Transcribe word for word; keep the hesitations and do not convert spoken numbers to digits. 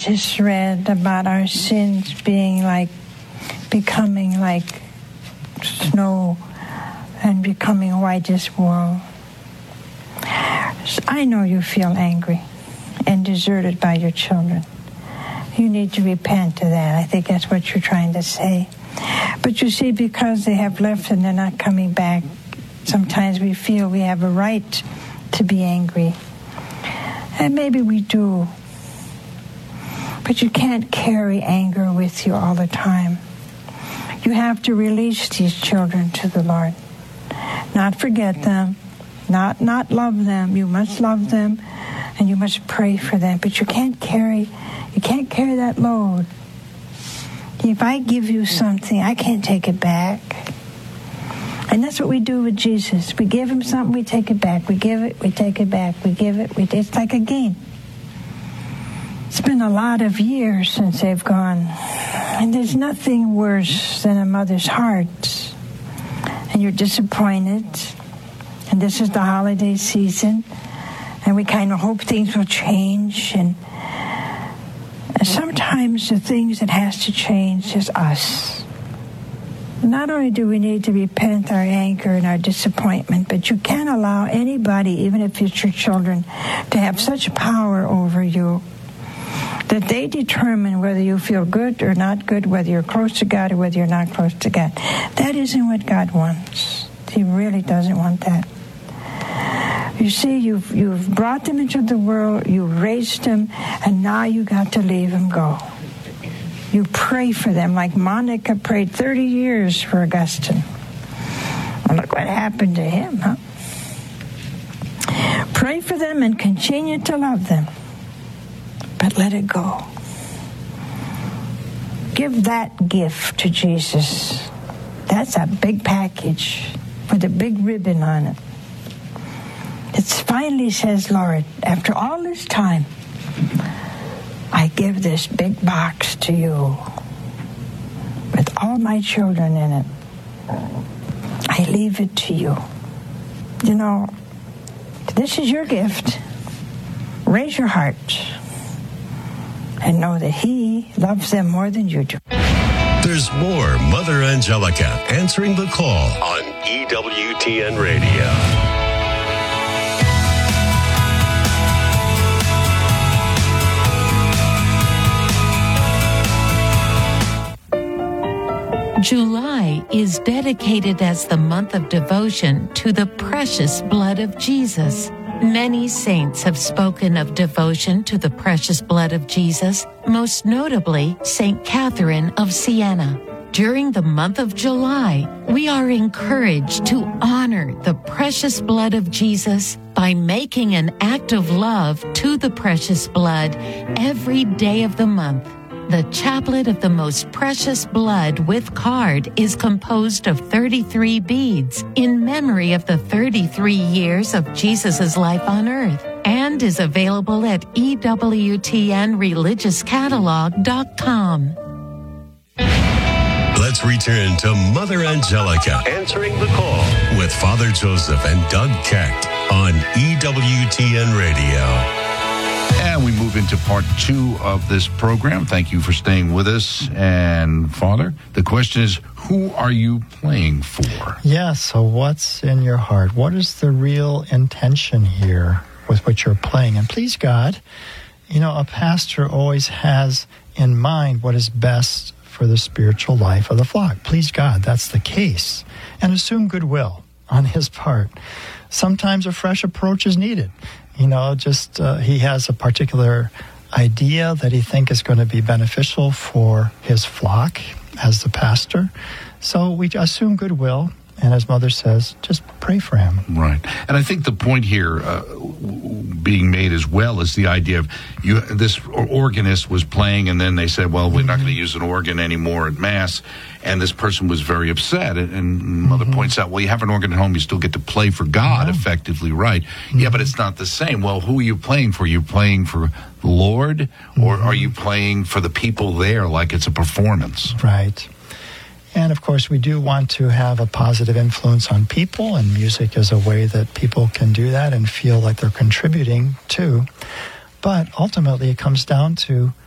just read about our sins being like, becoming like snow and becoming white as wool. So I know you feel angry and deserted by your children. You need to repent of that. I think that's what you're trying to say. But you see, because they have left and they're not coming back, sometimes we feel we have a right to be angry. And maybe we do. But you can't carry anger with you all the time. You have to release these children to the Lord. Not forget them. Not not love them. You must love them and you must pray for them. But you can't carry you can't carry that load. If I give you something, I can't take it back. And that's what we do with Jesus. We give him something, we take it back. We give it, we take it back. We give it, we it's like a game. It's been a lot of years since they've gone. And there's nothing worse than a mother's heart. And you're disappointed. And this is the holiday season. And we kind of hope things will change. And sometimes the things that has to change is us. Not only do we need to repent our anger and our disappointment, but you can't allow anybody, even if it's your children, to have such power over you that they determine whether you feel good or not good, whether you're close to God or whether you're not close to God. That isn't what God wants. He really doesn't want that. You see, you've you've brought them into the world, you raised them, and now you got to leave them go. You pray for them like Monica prayed thirty years for Augustine. Well, look what happened to him, huh? Pray for them and continue to love them, but let it go. Give that gift to Jesus. That's a big package with a big ribbon on it. It finally says, Lord, after all this time, I give this big box to you with all my children in it. I leave it to you. You know, this is your gift. Raise your heart and know that he loves them more than you do. There's more Mother Angelica answering the call on E W T N Radio. July is dedicated as the month of devotion to the precious blood of Jesus. Many saints have spoken of devotion to the precious blood of Jesus, most notably Saint Catherine of Siena. During the month of July, we are encouraged to honor the precious blood of Jesus by making an act of love to the precious blood every day of the month. The Chaplet of the Most Precious Blood with card is composed of thirty-three beads in memory of the thirty-three years of Jesus' life on earth and is available at E W T N religious catalog dot com. Let's return to Mother Angelica answering the call with Father Joseph and Doug Keck on E W T N Radio. And we move into part two of this program. Thank you for staying with us. And, Father, the question is, who are you playing for? Yeah, so what's in your heart? What is the real intention here with what you're playing? And please, God, you know, a pastor always has in mind what is best for the spiritual life of the flock. Please, God, that's the case. And assume goodwill on his part. Sometimes a fresh approach is needed. You know, just uh, he has a particular idea that he thinks is going to be beneficial for his flock as the pastor. So we assume goodwill, and as Mother says, just pray for him. Right. And I think the point here uh, being made as well is the idea of you. This organist was playing, and then they said, well, we're mm-hmm. not going to use an organ anymore at Mass. And this person was very upset. And, and Mother mm-hmm. points out, well, you have an organ at home, you still get to play for God, mm-hmm. effectively, right? Mm-hmm. Yeah, but it's not the same. Well, who are you playing for? Are you playing for the Lord? Mm-hmm. Or are you playing for the people there like it's a performance? Right. And, of course, we do want to have a positive influence on people, and music is a way that people can do that and feel like they're contributing too. But ultimately, it comes down to